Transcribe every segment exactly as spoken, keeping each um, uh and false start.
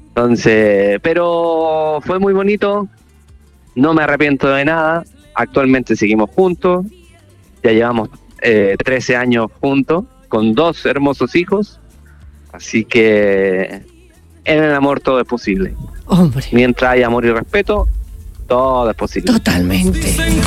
Entonces, pero fue muy bonito, no me arrepiento de nada, actualmente seguimos juntos, ya llevamos eh, trece años juntos, con dos hermosos hijos, así que en el amor todo es posible. Hombre. Mientras hay amor y respeto, todo es posible. Totalmente.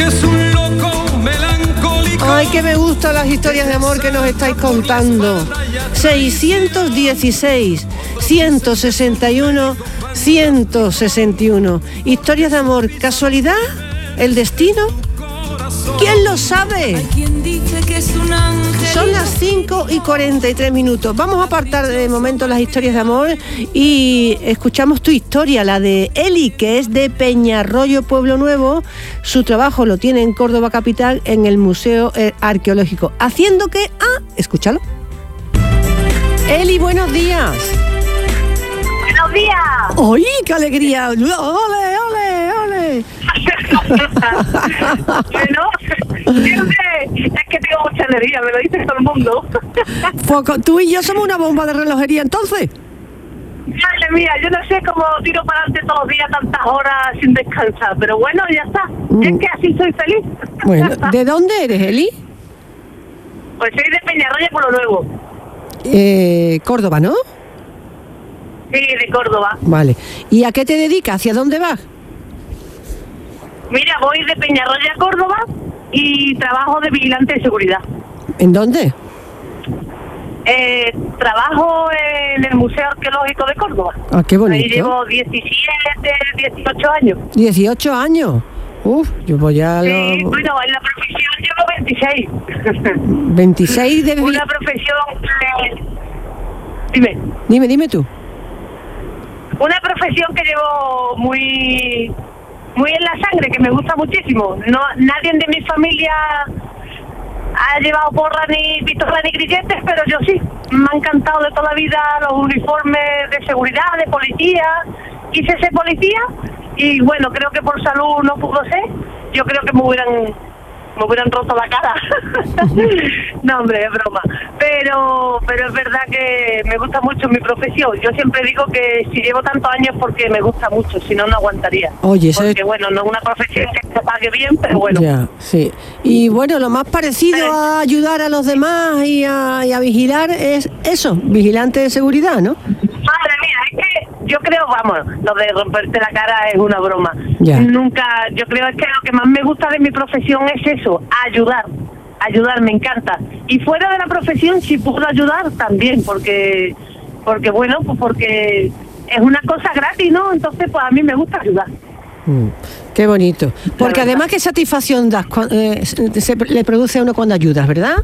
Ay, que me gustan las historias de amor que nos estáis contando. seiscientos dieciséis, ciento sesenta y uno, ciento sesenta y uno. Historias de amor. ¿Casualidad? ¿El destino? ¿Quién lo sabe? Son las cinco y cuarenta y tres minutos. Vamos a apartar de momento las historias de amor y escuchamos tu historia, la de Eli, que es de Peñarroyo, Pueblo Nuevo. Su trabajo lo tiene en Córdoba capital, en el Museo Arqueológico. ¿Haciendo qué? Ah, escúchalo. Eli, buenos días. Buenos días. ¡Oye, qué alegría! ¡Ole, ole, ole! Bueno, es que tengo mucha energía, me lo dice todo el mundo. Foco, tú y yo somos una bomba de relojería, entonces. Madre mía, yo no sé cómo tiro para adelante todos los días tantas horas sin descansar, pero bueno, ya está. Mm. Es que así soy feliz. Bueno, ¿de dónde eres, Eli? Pues soy de Peñarroya, Pueblo Nuevo. Eh, Córdoba, ¿no? Sí, de Córdoba. Vale. ¿Y a qué te dedicas? ¿Hacia dónde vas? Mira, voy de Peñarroya a Córdoba y trabajo de vigilante de seguridad. ¿En dónde? Eh, trabajo en el Museo Arqueológico de Córdoba. Ah, qué bonito. Ahí llevo diecisiete, dieciocho años. dieciocho años. Uf, yo voy a... Sí, lo... bueno, en la profesión llevo veintiséis. veintiséis de... Una profesión... Eh, dime. Dime, dime tú. Una profesión que llevo muy... muy en la sangre, que me gusta muchísimo. No, nadie de mi familia ha llevado porra ni pistola ni grilletes, pero yo sí. Me ha encantado de toda la vida los uniformes de seguridad, de policía. Quise ser policía y bueno, creo que por salud no pudo ser. Yo creo que me hubieran me hubieran roto la cara. No, hombre, es broma. Pero pero es verdad que me gusta mucho mi profesión. Yo siempre digo que si llevo tantos años porque me gusta mucho, si no, no aguantaría. Oye, eso porque es... bueno, no es una profesión que se pague bien, pero bueno. Ya, sí. Y bueno, lo más parecido a ayudar a los demás y a, y a vigilar es eso, vigilante de seguridad, ¿no? Madre mía, es que yo creo, vamos, lo de romperte la cara es una broma. Ya. Nunca, yo creo es que lo que más me gusta de mi profesión es eso, ayudar, ayudar, me encanta. Y fuera de la profesión, si puedo ayudar, también, porque, porque bueno, pues porque es una cosa gratis, ¿no? Entonces, pues a mí me gusta ayudar. Mm, qué bonito. Porque además, qué satisfacción das, eh, se le produce a uno cuando ayudas, ¿verdad?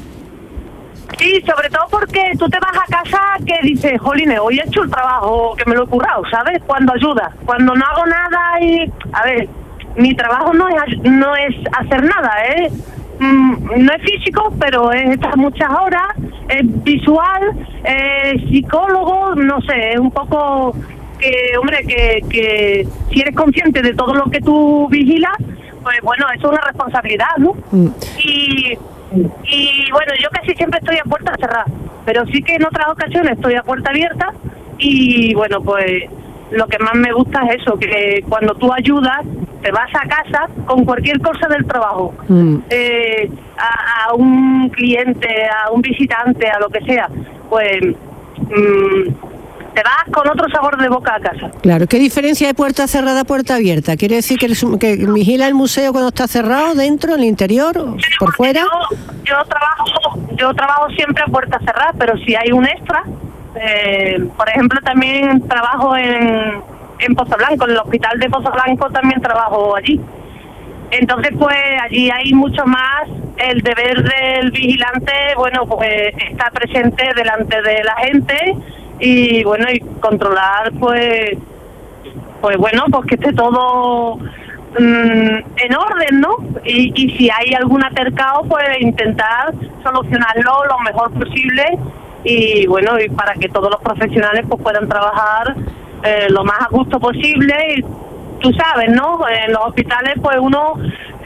Sí, sobre todo porque tú te vas a casa que dices, jolines, hoy he hecho el trabajo que me lo he currado, ¿sabes? Cuando ayudas, cuando no hago nada y... A ver, mi trabajo no es no es hacer nada, ¿eh? Mm, no es físico, pero es estar muchas horas, es visual, es psicólogo, no sé, es un poco que, hombre, que, que si eres consciente de todo lo que tú vigilas, pues bueno, eso es una responsabilidad, ¿no? Mm. Y... Y bueno, yo casi siempre estoy a puerta cerrada, pero sí que en otras ocasiones estoy a puerta abierta y bueno, pues lo que más me gusta es eso, que cuando tú ayudas, te vas a casa con cualquier cosa del trabajo, mm. eh, a, a un cliente, a un visitante, a lo que sea, pues mmm, te vas con otro sabor de boca a casa. Claro, ¿qué diferencia de puerta cerrada a puerta abierta? ¿Quiere decir que, que vigila el museo cuando está cerrado, dentro, en el interior, sí, por fuera? Yo, yo trabajo yo trabajo siempre a puerta cerrada, pero si hay un extra, eh, por ejemplo, también trabajo en, en Pozo Blanco, en el hospital de Pozo Blanco también trabajo allí. Entonces, pues allí hay mucho más el deber del vigilante, bueno, pues está presente delante de la gente y bueno, y controlar pues pues bueno, pues que esté todo mmm, en orden, ¿no? Y, y si hay algún altercado, pues intentar solucionarlo lo mejor posible y bueno, y para que todos los profesionales pues puedan trabajar eh, lo más a gusto posible. Y tú sabes, ¿no? En los hospitales pues uno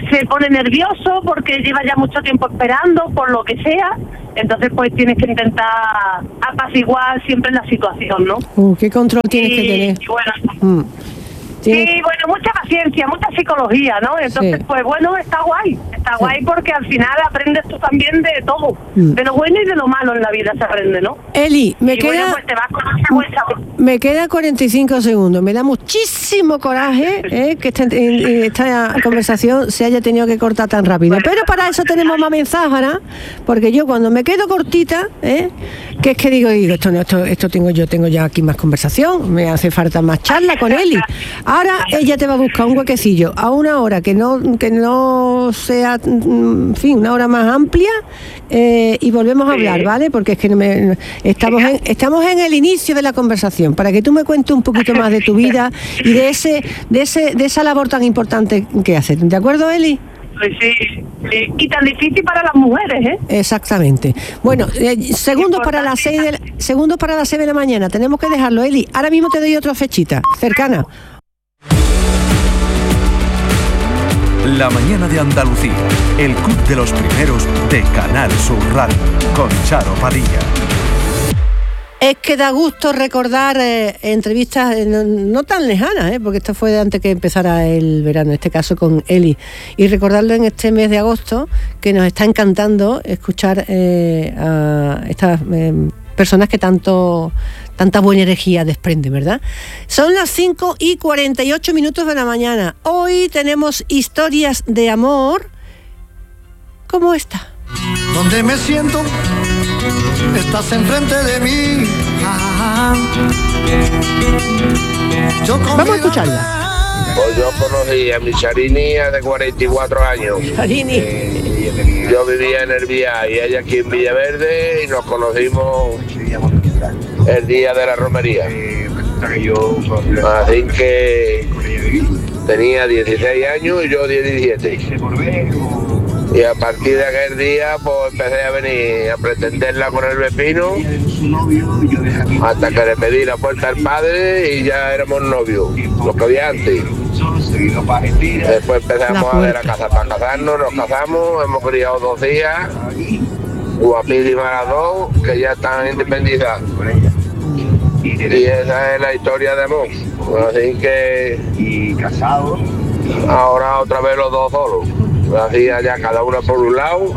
se pone nervioso porque lleva ya mucho tiempo esperando, por lo que sea. Entonces, pues tienes que intentar apaciguar siempre la situación, ¿no? Uh, ¿Qué control tienes y, que tener? Y bueno, Mm. sí, ¿Tienes? bueno, mucha paciencia, mucha psicología, ¿no? Entonces, Sí. pues bueno, está guay. Está Sí. guay porque al final aprendes tú también de todo. Mm. De lo bueno y de lo malo en la vida se aprende, ¿no? Eli, me y queda... bueno, pues te vas con ese buen sabor. Me queda cuarenta y cinco segundos. Me da muchísimo coraje eh, que esta, eh, esta conversación se haya tenido que cortar tan rápido. Pero para eso tenemos más mensajes, ¿no? Porque yo cuando me quedo cortita, eh, que es que digo, digo esto, no, esto, esto tengo yo, tengo ya aquí más conversación, me hace falta más charla con Eli. Ahora ella te va a buscar un huequecillo a una hora que no, que no sea, en fin, una hora más amplia eh, y volvemos a hablar, ¿vale? Porque es que no me, estamos, en, estamos en el inicio de la conversación, para que tú me cuentes un poquito más de tu vida y de ese, de ese, de esa labor tan importante que haces. ¿De acuerdo, Eli? Pues sí, sí, y tan difícil para las mujeres, ¿eh? Exactamente. Bueno, eh, segundos para las seis de la, segundos para las seis de la mañana. Tenemos que dejarlo, Eli. Ahora mismo te doy otra fechita cercana. La mañana de Andalucía, el club de los primeros de Canal Sur Radio, con Charo Padilla. Es que da gusto recordar eh, entrevistas eh, no, no tan lejanas, eh, porque esto fue de antes que empezara el verano, en este caso con Eli, y recordarlo en este mes de agosto, que nos está encantando escuchar eh, a estas eh, personas que tanto tanta buena energía desprenden, ¿verdad? Son las cinco y cuarenta y ocho minutos de la mañana. Hoy tenemos historias de amor como esta. Donde me siento, estás enfrente de mí. Ah, yo con Vamos a mi escucharla. Pues yo conocí a mi Charini hace cuarenta y cuatro años. Charini. Yo vivía en el Vía y ella aquí en Villaverde y nos conocimos el día de la romería. Así que tenía dieciséis años y yo diecisiete. Y a partir de aquel día pues empecé a venir a pretenderla con el pepino hasta que le pedí la puerta al padre y ya éramos novios, lo que había antes. Después empezamos a ver la casa para casarnos, nos casamos, hemos criado dos hijas, guapísimas las dos, que ya están independizadas. Y esa es la historia de amor. Así que y casados. Ahora otra vez los dos solos. Así allá cada uno por un lado.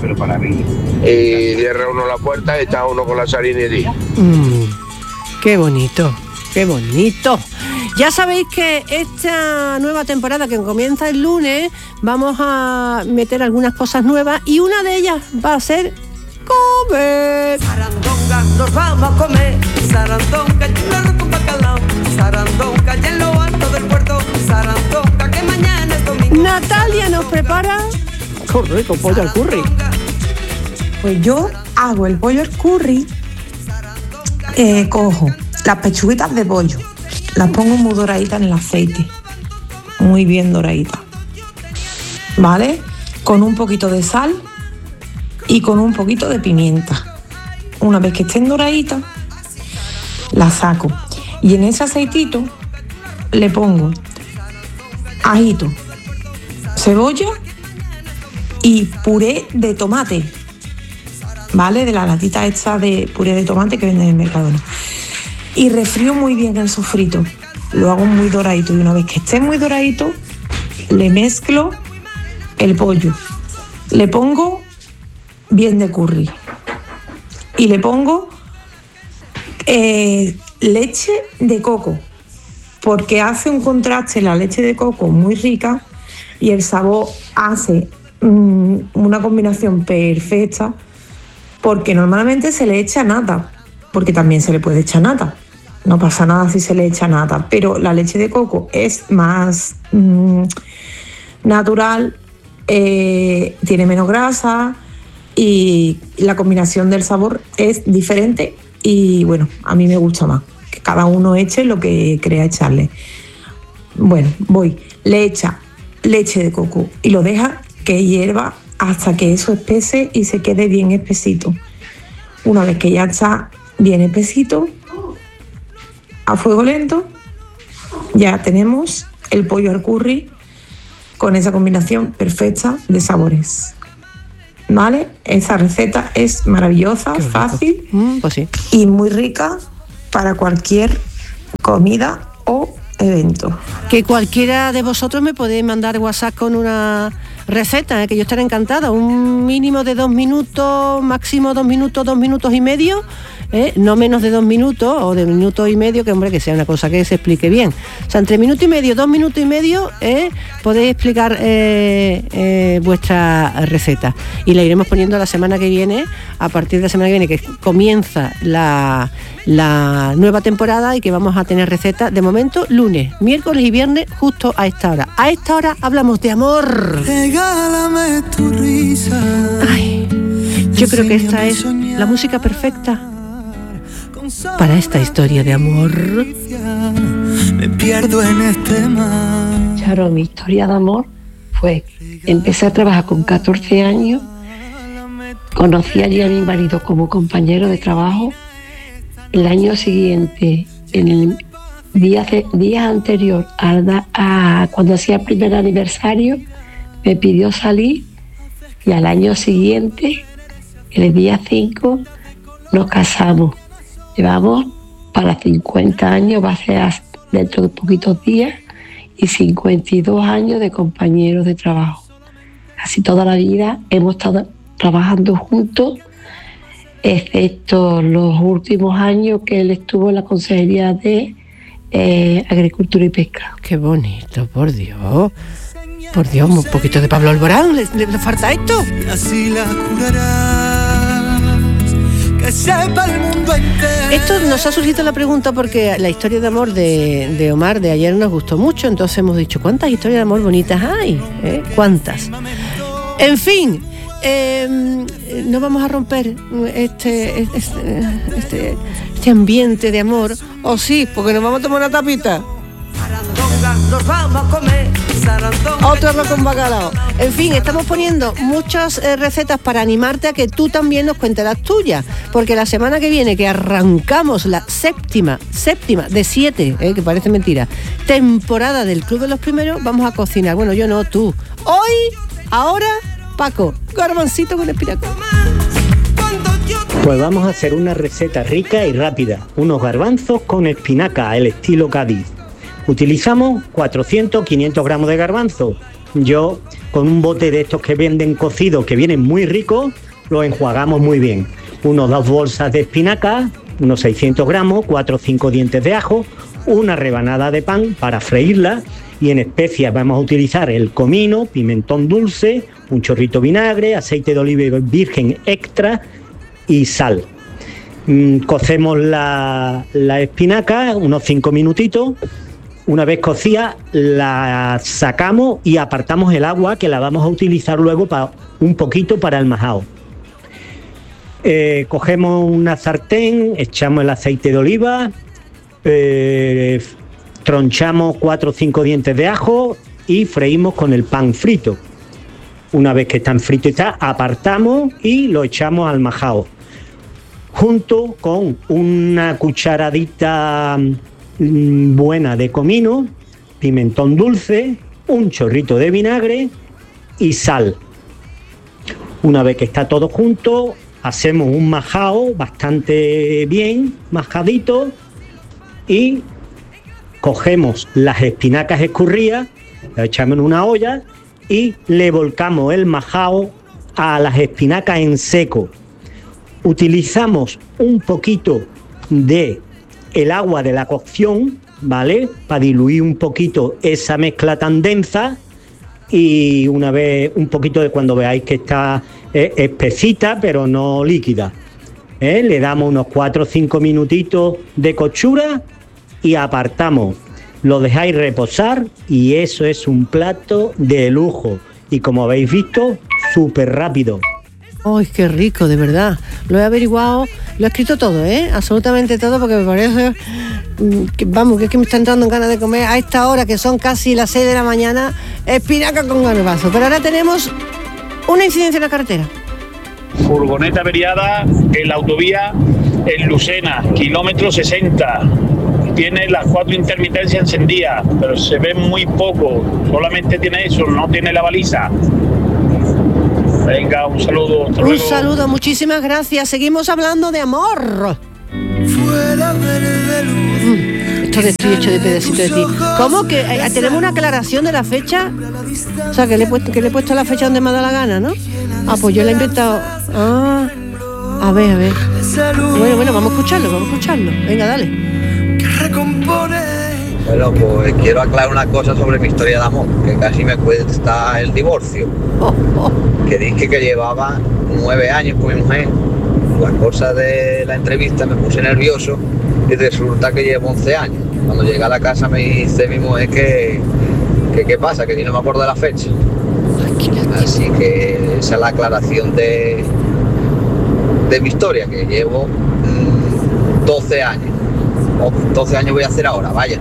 Y cierra uno la puerta y está uno con la Charini. Mm, qué bonito, qué bonito. Ya sabéis que esta nueva temporada que comienza el lunes vamos a meter algunas cosas nuevas y una de ellas va a ser comer. Sarandonga, nos vamos a comer. Sarandonga, y un arroz con bacalao. Sarandonga, y en lo alto del puerto. Sarandonga, que mañana es domingo. Natalia nos prepara correcto, pollo al curry. Pues yo hago el pollo al curry, eh, cojo las pechuguitas de pollo, las pongo muy doraditas en el aceite, muy bien doraditas, ¿vale? Con un poquito de sal y con un poquito de pimienta. Una vez que estén doraditas, las saco y en ese aceitito le pongo ajito, cebolla y puré de tomate, ¿vale? De la latita esta de puré de tomate que venden en el Mercadona. Y refrío muy bien el sofrito. Lo hago muy doradito y una vez que esté muy doradito, le mezclo el pollo. Le pongo bien de curry. Y le pongo eh, leche de coco, porque hace un contraste la leche de coco muy rica y el sabor hace mmm, una combinación perfecta, porque normalmente se le echa nata, porque también se le puede echar nata, no pasa nada si se le echa nata, pero la leche de coco es más mmm, natural, eh, tiene menos grasa y la combinación del sabor es diferente y bueno, a mí me gusta más. Que cada uno eche lo que crea echarle. Bueno, voy, le echa leche de coco y lo deja que hierva hasta que eso espese y se quede bien espesito. Una vez que ya está bien espesito, a fuego lento, ya tenemos el pollo al curry con esa combinación perfecta de sabores. ¿Vale? Esa receta es maravillosa, fácil mm, pues sí. y muy rica para cualquier comida o evento. Que cualquiera de vosotros me podéis mandar WhatsApp con una receta, ¿eh? Que yo estaré encantada. Un mínimo de dos minutos, máximo dos minutos, dos minutos y medio, ¿eh? No menos de dos minutos o de minuto y medio, que hombre, que sea una cosa que se explique bien. O sea, entre minuto y medio, dos minutos y medio, ¿eh? Podéis explicar eh, eh, vuestra receta. Y la iremos poniendo la semana que viene, a partir de la semana que viene, que comienza la, la nueva temporada y que vamos a tener recetas, de momento, lunes, miércoles y viernes, justo a esta hora. A esta hora hablamos de amor. Regálame tu risa. Ay, yo creo que esta es la música perfecta para esta historia de amor. Me pierdo en este mar. Charo, mi historia de amor fue, empecé a trabajar con catorce años, conocí allí a mi marido como compañero de trabajo. El año siguiente, en el día, día anterior a, a cuando hacía el primer aniversario, me pidió salir y al año siguiente, el día cinco, nos casamos. Llevamos para cincuenta años, va a ser dentro de poquitos días, y cincuenta y dos años de compañeros de trabajo. Casi toda la vida hemos estado trabajando juntos, excepto los últimos años que él estuvo en la Consejería de eh, Agricultura y Pesca. Qué bonito, por Dios. Por Dios, un poquito de Pablo Alborán, ¿le, le, le falta esto? Y así la curarás, que sepa el mundo entero. Esto nos ha surgido la pregunta porque la historia de amor de, de Omar de ayer nos gustó mucho, entonces hemos dicho, ¿cuántas historias de amor bonitas hay? ¿Eh? ¿Cuántas? En fin, eh, no vamos a romper este, este, este, este ambiente de amor, o sí, porque nos vamos a tomar una tapita. Nos vamos a comer sarandonga. Otro arroz con bacalao. En fin, estamos poniendo muchas eh, recetas para animarte a que tú también nos cuentes las tuyas, porque la semana que viene, que arrancamos la séptima, séptima de siete, eh, que parece mentira, temporada del Club de los Primeros, vamos a cocinar. Bueno, yo no, tú. Hoy, ahora, Paco, garbancito con espinaca. Pues vamos a hacer una receta rica y rápida, unos garbanzos con espinaca, al estilo Cádiz. Utilizamos cuatrocientos a quinientos gramos de garbanzo. Yo, con un bote de estos que venden cocidos, que vienen muy ricos, los enjuagamos muy bien. Unos dos bolsas de espinaca, unos seiscientos gramos, cuatro o cinco dientes de ajo, una rebanada de pan para freírla, y en especias vamos a utilizar el comino, pimentón dulce, un chorrito de vinagre, aceite de oliva virgen extra y sal. Mm, cocemos la, la espinaca unos cinco minutitos. Una vez cocida, la sacamos y apartamos el agua, que la vamos a utilizar luego para un poquito para el majao. Eh, cogemos una sartén, echamos el aceite de oliva, eh, tronchamos cuatro o cinco dientes de ajo y freímos con el pan frito. Una vez que están frito y está, apartamos y lo echamos al majao, junto con una cucharadita buena de comino, pimentón dulce, un chorrito de vinagre y sal. Una vez que está todo junto, hacemos un majao bastante bien majadito y cogemos las espinacas escurridas, las echamos en una olla y le volcamos el majao a las espinacas en seco. Utilizamos un poquito de el agua de la cocción, ¿vale? Para diluir un poquito esa mezcla tan densa, y una vez, un poquito de cuando veáis que está eh, espesita, pero no líquida, ¿eh? Le damos unos cuatro o cinco minutitos de coctura y apartamos. Lo dejáis reposar y eso es un plato de lujo. Y como habéis visto, súper rápido. ¡Ay, qué rico, de verdad! Lo he averiguado, lo he escrito todo, ¿eh? Absolutamente todo, porque me parece... Que, vamos, que es que me está entrando en ganas de comer a esta hora, que son casi las seis de la mañana, espinaca con garbanzo. Pero ahora tenemos una incidencia en la carretera. Furgoneta averiada en la autovía en Lucena, kilómetro sesenta. tiene las cuatro intermitencias encendidas, pero se ve muy poco. Solamente tiene eso, no tiene la baliza. Venga, un saludo. Hasta un luego. saludo, muchísimas gracias. Seguimos hablando de amor. Mm, esto de estoy hecho de pedacito de ti. ¿Cómo que eh, tenemos una aclaración de la fecha? O sea, que le he puesto, que le he puesto la fecha donde me ha dado la gana, ¿no? Ah, pues yo la he inventado. Ah, a ver, a ver. Bueno, bueno, vamos a escucharlo, vamos a escucharlo. Venga, dale. Bueno, pues quiero aclarar una cosa sobre mi historia de amor, que casi me cuesta el divorcio. Oh, oh. Que dije que llevaba nueve años con mi mujer. La cosa de la entrevista me puse nervioso y resulta que llevo once años. Cuando llegué a la casa me dice mi mujer que, que qué pasa, que si no me acuerdo de la fecha. Así que esa es la aclaración de, de mi historia, que llevo mmm, doce años. O doce años voy a hacer ahora, vaya.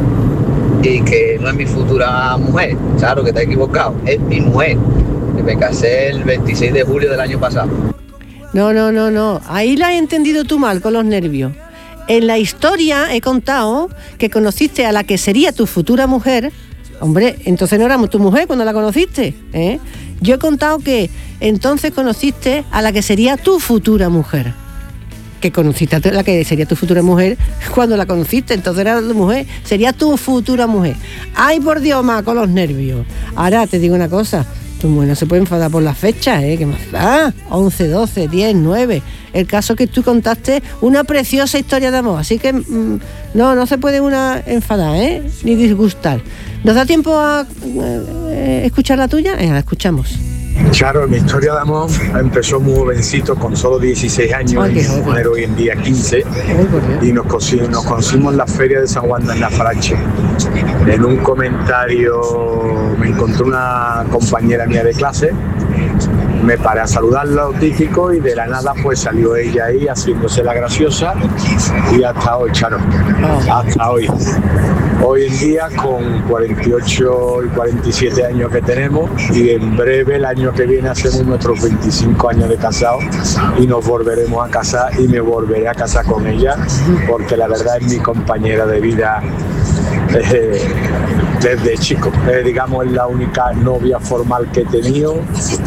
Y que no es mi futura mujer, claro que te has equivocado, es mi mujer. Que me casé el veintiséis de julio del año pasado. No, no, no, no. Ahí la he entendido tú mal con los nervios. En la historia he contado que conociste a la que sería tu futura mujer. Hombre, entonces no era tu mujer cuando la conociste, ¿eh? Yo he contado que entonces conociste a la que sería tu futura mujer. Que conociste a la que sería tu futura mujer cuando la conociste, entonces era tu mujer, sería tu futura mujer. Ay, por Dios, ma, con los nervios. Ahora te digo una cosa. Tu mujer no se puede enfadar por las fechas, ¿eh? ¿Qué más da? once, doce, diez, nueve. El caso es que tú contaste una preciosa historia de amor, así que mmm, no, no se puede una enfadar, ¿eh? Ni disgustar. ¿Nos da tiempo a eh, escuchar la tuya? Eh, la escuchamos. Charo, mi historia de amor empezó muy jovencito, con solo dieciséis años, Ay, y mi mujer hoy en día quince, y nos conocimos, nos conocimos en la feria de San Juan de Alnafarache. En un comentario me encontré una compañera mía de clase, me paré a saludarla, lo típico, y de la nada pues salió ella ahí haciéndose la graciosa, y hasta hoy, Charo, hasta hoy. Hoy en día, con cuarenta y ocho y cuarenta y siete años que tenemos, y en breve el año que viene hacemos nuestros veinticinco años de casados y nos volveremos a casar, y me volveré a casar con ella, porque la verdad es mi compañera de vida eh, desde chico. Eh, digamos, es la única novia formal que he tenido,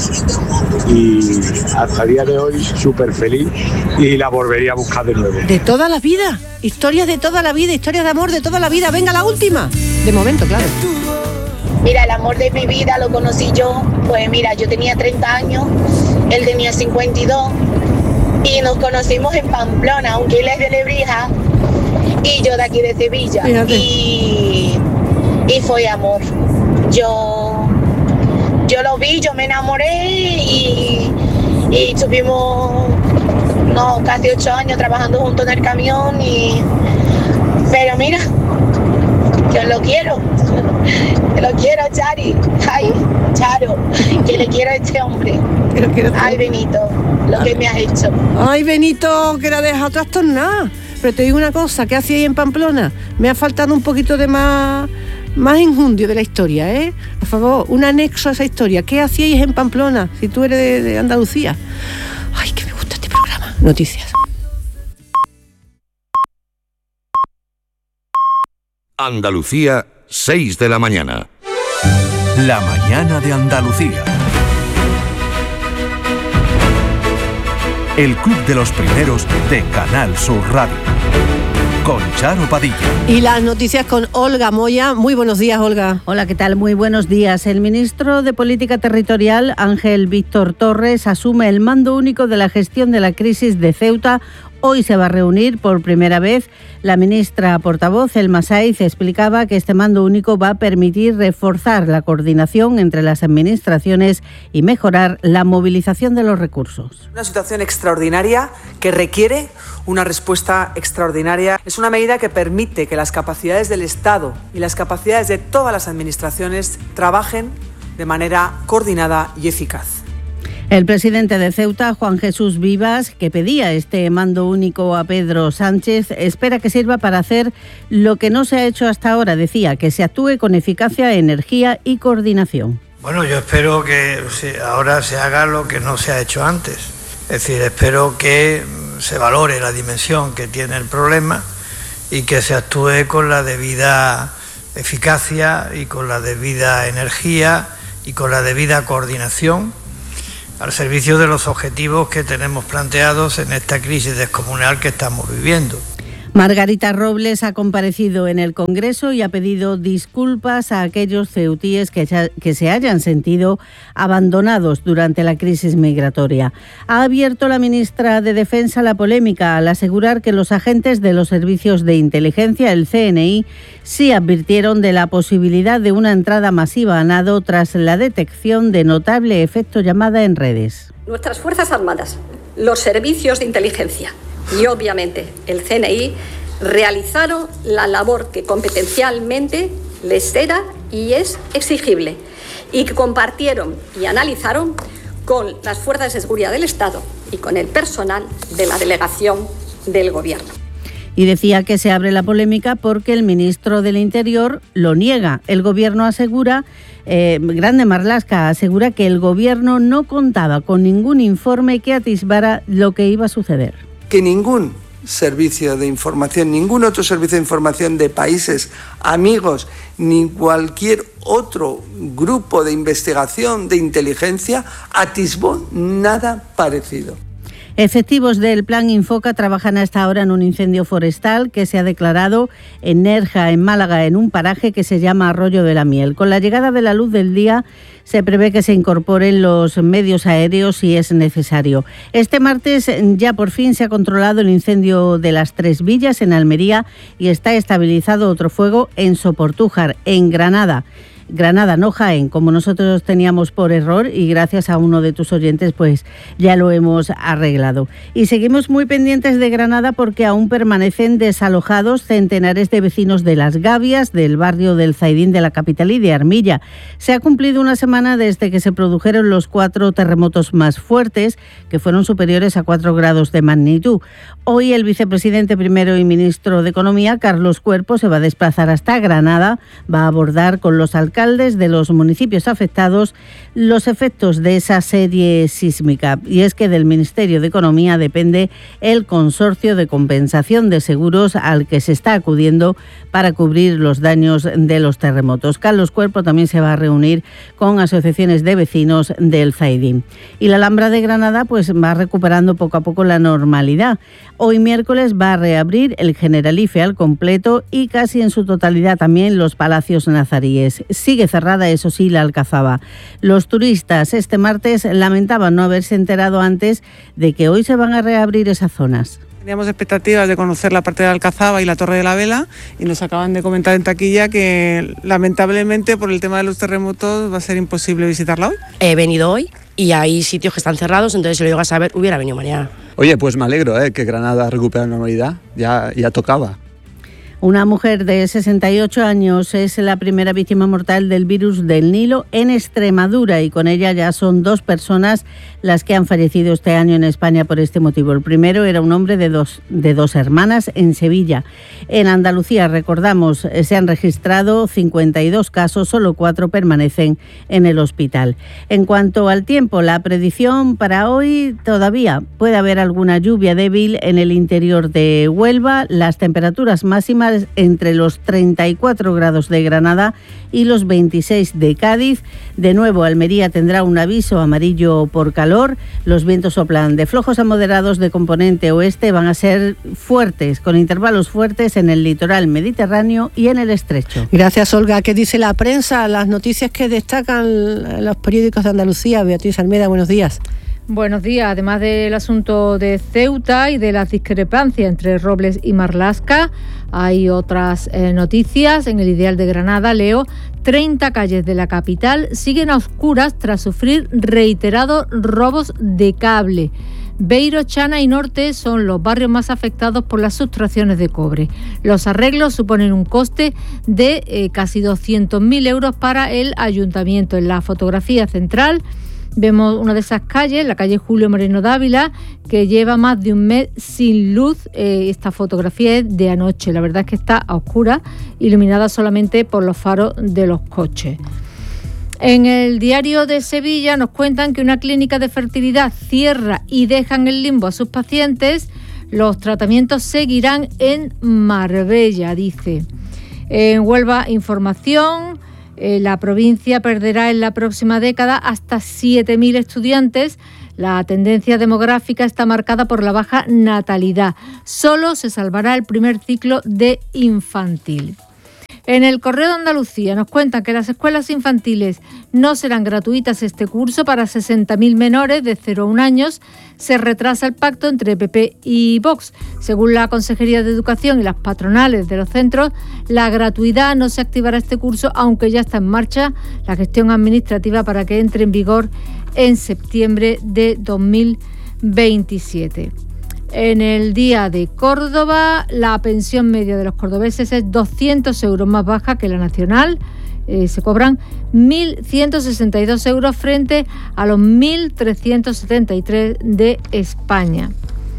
y hasta el día de hoy súper feliz, y la volvería a buscar de nuevo. De toda la vida, historias de toda la vida, historias de amor de toda la vida. Venga, la última. De momento, claro. Mira, el amor de mi vida lo conocí yo, pues mira, yo tenía treinta años, él tenía cincuenta y dos, y nos conocimos en Pamplona, aunque él es de Lebrija y yo de aquí de Sevilla. Y, y fue amor. Yo, yo lo vi, yo me enamoré, y, y estuvimos no, casi ocho años trabajando juntos en el camión, y pero mira, yo lo quiero, que lo quiero, Chari, ay, Charo, que le quiero a este hombre. Ay, Benito, lo que me has hecho. Ay, Benito, que la deja trastornada. Pero te digo una cosa, ¿qué hacía ahí en Pamplona? Me ha faltado un poquito de más, más enjundio de la historia, ¿eh? Por favor, un anexo a esa historia. ¿Qué hacíais en Pamplona, si tú eres de, de Andalucía? Ay, que me gusta este programa. Noticias. Andalucía, seis de la mañana. La mañana de Andalucía. El Club de los Primeros de Canal Sur Radio. Con Charo Padilla. Y las noticias con Olga Moya. Muy buenos días, Olga. Hola, ¿qué tal? Muy buenos días. El ministro de Política Territorial, Ángel Víctor Torres, asume el mando único de la gestión de la crisis de Ceuta. Hoy se va a reunir por primera vez. La ministra portavoz, Elma Saiz, explicaba que este mando único va a permitir reforzar la coordinación entre las administraciones y mejorar la movilización de los recursos. Una situación extraordinaria que requiere una respuesta extraordinaria. Es una medida que permite que las capacidades del Estado y las capacidades de todas las administraciones trabajen de manera coordinada y eficaz. El presidente de Ceuta, Juan Jesús Vivas, que pedía este mando único a Pedro Sánchez, espera que sirva para hacer lo que no se ha hecho hasta ahora. Decía que se actúe con eficacia, energía y coordinación. Bueno, yo espero que ahora se haga lo que no se ha hecho antes. Es decir, espero que se valore la dimensión que tiene el problema y que se actúe con la debida eficacia y con la debida energía y con la debida coordinación al servicio de los objetivos que tenemos planteados en esta crisis descomunal que estamos viviendo. Margarita Robles ha comparecido en el Congreso y ha pedido disculpas a aquellos ceutíes que, que se hayan sentido abandonados durante la crisis migratoria. Ha abierto la ministra de Defensa la polémica al asegurar que los agentes de los servicios de inteligencia, el C N I, sí advirtieron de la posibilidad de una entrada masiva a nado tras la detección de notable efecto llamada en redes. Nuestras Fuerzas Armadas, los servicios de inteligencia y obviamente el C N I realizaron la labor que competencialmente les era y es exigible y que compartieron y analizaron con las fuerzas de seguridad del Estado y con el personal de la delegación del Gobierno. Y decía que se abre la polémica porque el ministro del Interior lo niega. El Gobierno asegura, eh, Grande Marlaska asegura que el Gobierno no contaba con ningún informe que atisbara lo que iba a suceder. Que ningún servicio de información, ningún otro servicio de información de países amigos, ni cualquier otro grupo de investigación de inteligencia atisbó nada parecido. Efectivos del Plan Infoca trabajan hasta ahora en un incendio forestal que se ha declarado en Nerja, en Málaga, en un paraje que se llama Arroyo de la Miel. Con la llegada de la luz del día se prevé que se incorporen los medios aéreos si es necesario. Este martes ya por fin se ha controlado el incendio de las Tres Villas en Almería y está estabilizado otro fuego en Soportújar, en Granada. Granada, no Jaén, como nosotros teníamos por error y gracias a uno de tus oyentes pues ya lo hemos arreglado. Y seguimos muy pendientes de Granada porque aún permanecen desalojados centenares de vecinos de Las Gavias, del barrio del Zaidín de la capital y de Armilla. Se ha cumplido una semana desde que se produjeron los cuatro terremotos más fuertes, que fueron superiores a cuatro grados de magnitud. Hoy el vicepresidente primero y ministro de Economía, Carlos Cuerpo, se va a desplazar hasta Granada, va a abordar con los alcaldes alcaldes de los municipios afectados los efectos de esa serie sísmica. Y es que del Ministerio de Economía depende el consorcio de compensación de seguros al que se está acudiendo para cubrir los daños de los terremotos. Carlos Cuerpo también se va a reunir con asociaciones de vecinos del Zaidín. Y la Alhambra de Granada pues va recuperando poco a poco la normalidad. Hoy miércoles va a reabrir el Generalife al completo y casi en su totalidad también los palacios nazaríes. Sigue cerrada, eso sí, la Alcazaba. Los turistas este martes lamentaban no haberse enterado antes de que hoy se van a reabrir esas zonas. Teníamos expectativas de conocer la parte de la Alcazaba y la Torre de la Vela y nos acaban de comentar en taquilla que lamentablemente por el tema de los terremotos va a ser imposible visitarla hoy. He venido hoy y hay sitios que están cerrados, entonces si lo llego a saber hubiera venido mañana. Oye, pues me alegro ¿eh? que Granada recupere la normalidad, ya, ya tocaba. Una mujer de sesenta y ocho años es la primera víctima mortal del virus del Nilo en Extremadura y con ella ya son dos personas las que han fallecido este año en España por este motivo. El primero era un hombre de dos, de dos hermanas en Sevilla. En Andalucía, recordamos, se han registrado cincuenta y dos casos, solo cuatro permanecen en el hospital. En cuanto al tiempo, la predicción para hoy todavía puede haber alguna lluvia débil en el interior de Huelva. Las temperaturas máximas entre los treinta y cuatro grados de Granada y los veintiséis de Cádiz. De nuevo, Almería tendrá un aviso amarillo por calor. Los vientos soplan de flojos a moderados de componente oeste, van a ser fuertes, con intervalos fuertes en el litoral mediterráneo y en el estrecho. Gracias, Olga. ¿Qué dice la prensa? Las noticias que destacan los periódicos de Andalucía. Beatriz Almeda, buenos días. Buenos días. Además del asunto de Ceuta y de las discrepancias entre Robles y Marlaska, hay otras eh, noticias. En el Ideal de Granada, leo, treinta calles de la capital siguen a oscuras tras sufrir reiterados robos de cable. Beiro, Chana y Norte son los barrios más afectados por las sustracciones de cobre. Los arreglos suponen un coste de eh, casi doscientos mil euros para el ayuntamiento. En la fotografía central vemos una de esas calles, la calle Julio Moreno Dávila, que lleva más de un mes sin luz. Eh, esta fotografía es de anoche. La verdad es que está a oscuras, iluminada solamente por los faros de los coches. En el Diario de Sevilla nos cuentan que una clínica de fertilidad cierra y deja en el limbo a sus pacientes. Los tratamientos seguirán en Marbella, dice. En Huelva, información, eh, la provincia perderá en la próxima década hasta siete mil estudiantes. La tendencia demográfica está marcada por la baja natalidad. Solo se salvará el primer ciclo de infantil. En el Correo de Andalucía nos cuentan que las escuelas infantiles no serán gratuitas este curso para sesenta mil menores de cero a un años. Se retrasa el pacto entre P P y Vox. Según la Consejería de Educación y las patronales de los centros, la gratuidad no se activará este curso, aunque ya está en marcha la gestión administrativa para que entre en vigor en septiembre de dos mil veintisiete. En el Día de Córdoba, la pensión media de los cordobeses es doscientos euros más baja que la nacional. Eh, se cobran mil ciento sesenta y dos euros frente a los mil trescientos setenta y tres de España.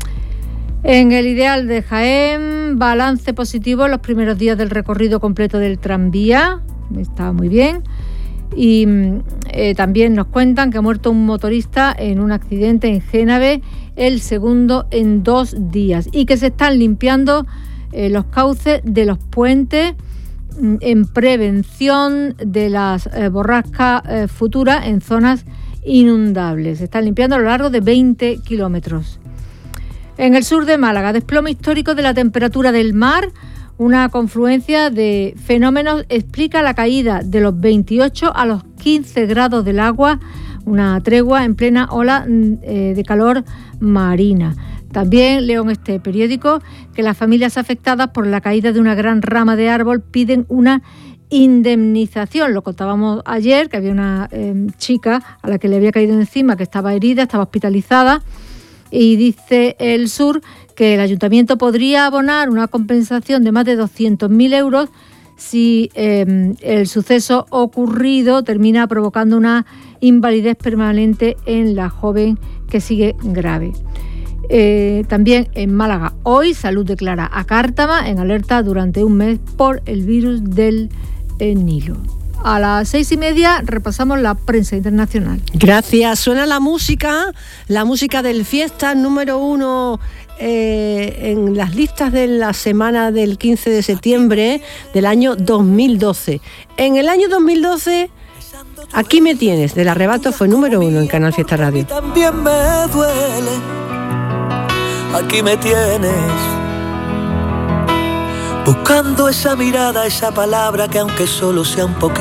En el Ideal de Jaén, balance positivo en los primeros días del recorrido completo del tranvía. Está muy bien. Y eh, también nos cuentan que ha muerto un motorista en un accidente en Génave, el segundo en dos días, y que se están limpiando eh, los cauces de los puentes mm, en prevención de las eh, borrascas eh, futuras en zonas inundables. Se están limpiando a lo largo de veinte kilómetros. En el sur de Málaga, desplome histórico de la temperatura del mar. Una confluencia de fenómenos explica la caída de los veintiocho a los quince grados del agua, una tregua en plena ola eh, de calor marina. También leo en este periódico que las familias afectadas por la caída de una gran rama de árbol piden una indemnización. Lo contábamos ayer, que había una eh, chica a la que le había caído encima, que estaba herida, estaba hospitalizada, y dice El Sur que el ayuntamiento podría abonar una compensación de más de doscientos mil euros si eh, el suceso ocurrido termina provocando una invalidez permanente en la joven, que sigue grave. Eh, también en Málaga hoy, Salud declara a Cártama en alerta durante un mes por el virus del eh, Nilo. A las seis y media repasamos la prensa internacional. Gracias. Suena la música, la música del Fiesta número uno eh, en las listas de la semana del quince de septiembre del año dos mil doce. En el año dos mil doce, Aquí me tienes, del Arrebato, fue número uno en Canal Fiesta Radio. También me duele. Aquí me tienes. Buscando esa mirada, esa palabra que aunque solo sea un poquito